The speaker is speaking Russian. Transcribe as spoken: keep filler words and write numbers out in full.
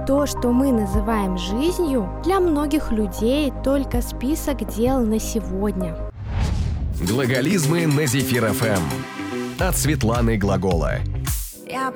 То, что мы называем жизнью, для многих людей только список дел на сегодня. Глаголизмы на Зефир эф эм от Светланы Глагола. Я